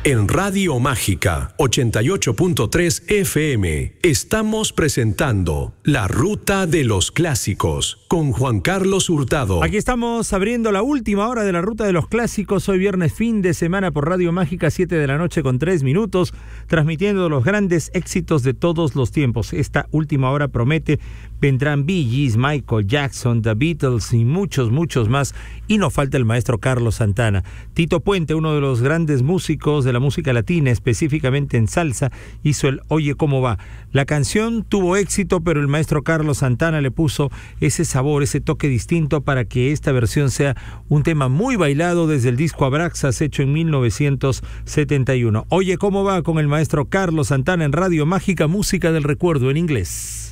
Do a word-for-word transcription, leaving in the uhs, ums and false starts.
En Radio Mágica ochenta y ocho punto tres F M estamos presentando La Ruta de los Clásicos con Juan Carlos Hurtado. Aquí estamos abriendo la última hora de La Ruta de los Clásicos. Hoy viernes, fin de semana, por Radio Mágica, siete de la noche con tres minutos, transmitiendo los grandes éxitos de todos los tiempos. Esta última hora promete, vendrán Bee Gees, Michael Jackson, The Beatles y muchos, muchos más. Y no falta el maestro Carlos Santana. Tito Puente, uno de los grandes músicos de la música latina, específicamente en salsa, hizo el Oye Cómo Va. La canción tuvo éxito, pero el maestro Carlos Santana le puso ese sabor, ese toque distinto para que esta versión sea un tema muy bailado desde el disco Abraxas, hecho en mil novecientos setenta y uno. Oye Cómo Va con el maestro Carlos Santana en Radio Mágica, música del recuerdo en inglés.